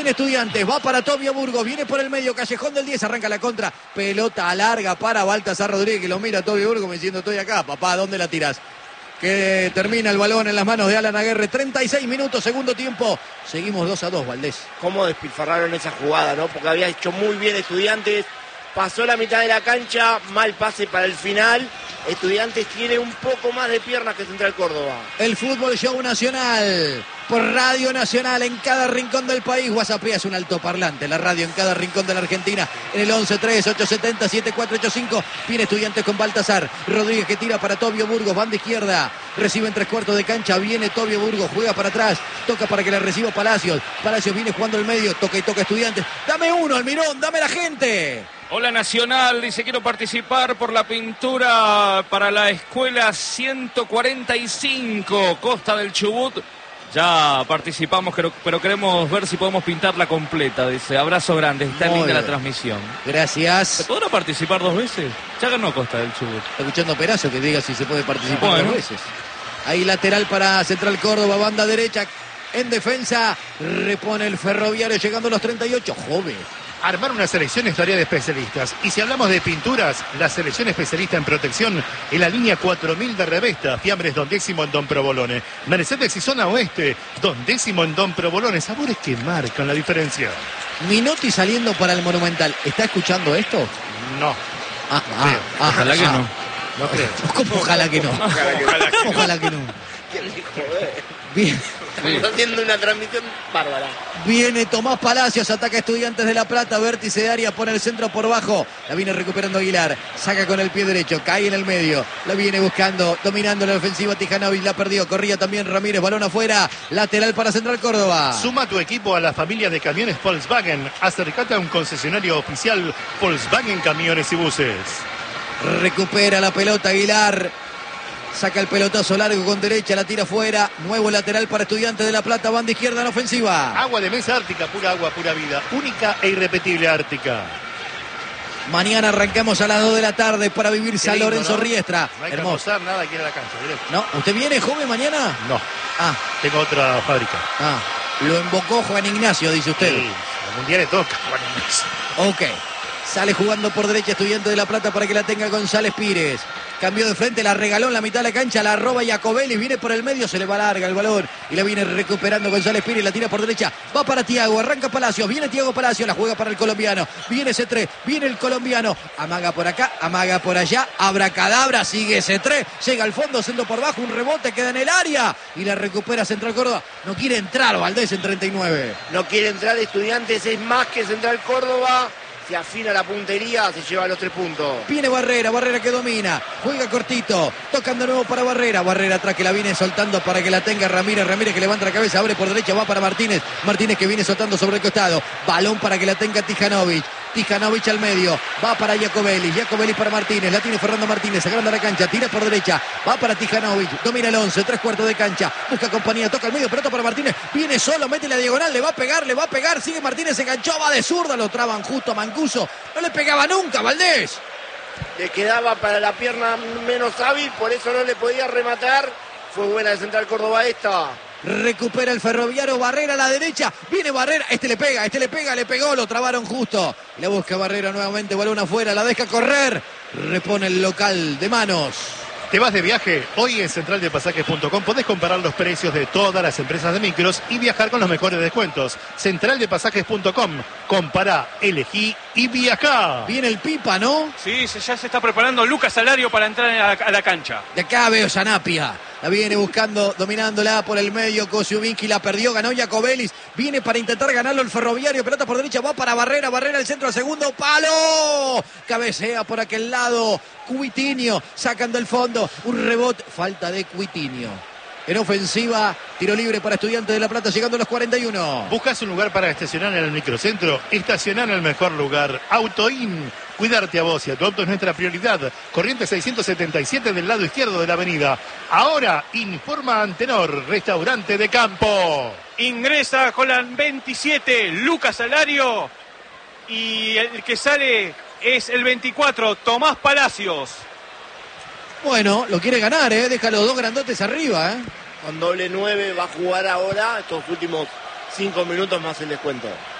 Estudiantes, va para Tobio Burgos, viene por el medio, Callejón del 10, arranca la contra, pelota larga para Baltasar Rodríguez, que lo mira a Tobio Burgos diciendo: estoy acá, papá, ¿dónde la tirás? Que termina el balón en las manos de Alan Aguerre. 36 minutos, segundo tiempo. Seguimos 2-2, Valdés. Cómo despilfarraron esa jugada, ¿no? Porque había hecho muy bien Estudiantes. Pasó la mitad de la cancha, mal pase para el final. Estudiantes tiene un poco más de piernas que Central Córdoba. El Fútbol Show Nacional, por Radio Nacional, en cada rincón del país. WhatsApp es un altoparlante, la radio en cada rincón de la Argentina. En el 11-3-870-7485. Viene Estudiantes con Baltasar Rodríguez, que tira para Tobio Burgos, banda izquierda. Recibe en 3/4 de cancha, viene Tobio Burgos, juega para atrás, toca para que la reciba Palacios. Palacios viene jugando al medio, toca y toca Estudiantes. Dame uno, Almirón, dame la gente. Hola Nacional, dice: quiero participar por la pintura para la escuela 145, Costa del Chubut. Ya participamos, pero queremos ver si podemos pintarla completa, dice. Abrazo grande, está linda la transmisión. Gracias. ¿Se podrá participar 2 veces? Ya ganó Costa del Chubut. Está escuchando Perazo que diga si se puede participar 2 veces. Ahí lateral para Central Córdoba, banda derecha. En defensa, repone el Ferroviario llegando a los 38. Joven. Armar una selección es tarea de especialistas. Y si hablamos de pinturas, la selección especialista en protección en la línea 4000 de Revesta. Fiambres Don Décimo en Don Provolone. Mercedes y zona oeste, Don Décimo en Don Provolone. Sabores que marcan la diferencia. Minotti saliendo para el Monumental. ¿Está escuchando esto? No. Ojalá que no. No creo. ¿Cómo ojalá que no? Ojalá que no. Bien. Estamos haciendo una transmisión bárbara. Viene Tomás Palacios, ataca Estudiantes de La Plata, vértice de área, pone el centro por bajo, la viene recuperando Aguilar, saca con el pie derecho, cae en el medio, la viene buscando, dominando la ofensiva Tijanovic, la perdió, corría también Ramírez, balón afuera, lateral para Central Córdoba. Suma tu equipo a la familia de camiones Volkswagen, acercate a un concesionario oficial Volkswagen Camiones y Buses. Recupera la pelota Aguilar. Saca el pelotazo largo con derecha, la tira fuera. Nuevo lateral para Estudiantes de La Plata, banda izquierda en ofensiva. Agua de mesa Ártica, pura agua, pura vida. Única e irrepetible Ártica. Mañana arrancamos a las 2 de la tarde para vivir San Lorenzo, ¿no? Riestra. No hay que almorzar nada aquí en la cancha, directo. ¿No? ¿Usted viene, joven, mañana? No. Tengo otra fábrica. Lo invocó Juan Ignacio, dice usted. Sí, los mundiales toca Juan Ignacio. Ok. Sale jugando por derecha Estudiantes de La Plata para que la tenga González Pires. Cambió de frente, la regaló en la mitad de la cancha, la roba Jacobelli, viene por el medio, se le va larga el balón y la viene recuperando González Pires, la tira por derecha, va para Tiago, arranca Palacios, viene Tiago Palacios, la juega para el colombiano, viene C3, viene el colombiano, amaga por acá, amaga por allá, abracadabra, sigue C3, llega al fondo, centro por bajo, un rebote, queda en el área y la recupera Central Córdoba. No quiere entrar Valdés en 39. No quiere entrar Estudiantes, es más que Central Córdoba. Se afina la puntería, se lleva los 3 puntos. Viene Barrera que domina, juega cortito, tocan de nuevo para Barrera atrás que la viene soltando para que la tenga Ramírez que levanta la cabeza, abre por derecha, va para Martínez que viene soltando sobre el costado, balón para que la tenga Tijanovic al medio, va para Jacobelli para Martínez, la tiene Fernando Martínez, agranda la cancha, tira por derecha, va para Tijanovic, domina el 11, 3/4 de cancha, busca compañía, toca al medio, pelota para Martínez, viene solo, mete la diagonal, le va a pegar, sigue Martínez, se enganchó, va de zurda, lo traban justo a Mancuso, no le pegaba nunca Valdés. Le quedaba para la pierna menos hábil, por eso no le podía rematar, fue buena de Central Córdoba esta. Recupera el Ferroviario, Barrera a la derecha, viene Barrera, le pegó, lo trabaron justo. La busca Barrera nuevamente, balón afuera, la deja correr, repone el local de manos. ¿Te vas de viaje? Hoy en centraldepasajes.com podés comparar los precios de todas las empresas de micros y viajar con los mejores descuentos. Centraldepasajes.com. Compará, elegí y viajá. Viene el Pipa, ¿no? Sí, ya se está preparando Lucas Salario para entrar a la cancha. De acá veo Sanapia. La viene buscando, dominándola por el medio. Kosciuszynski la perdió, ganó Jacobelli. Viene para intentar ganarlo el Ferroviario. Pelota por derecha, va para Barrera el centro al segundo palo. Cabecea por aquel lado. Cuitinho, sacan del fondo. Un rebote, falta de Cuitinho. En ofensiva, tiro libre para Estudiantes de La Plata, llegando a los 41. ¿Buscas un lugar para estacionar en el microcentro? Estacionar en el mejor lugar. Autoin. Cuidarte a vos y a tu auto es nuestra prioridad. Corriente 677 del lado izquierdo de la avenida. Ahora, informa Antenor, restaurante de campo. Ingresa con la 27, Lucas Salario. Y el que sale es el 24, Tomás Palacios. Bueno, lo quiere ganar, deja los dos grandotes arriba. Con doble 9 va a jugar ahora estos últimos 5 minutos más el descuento.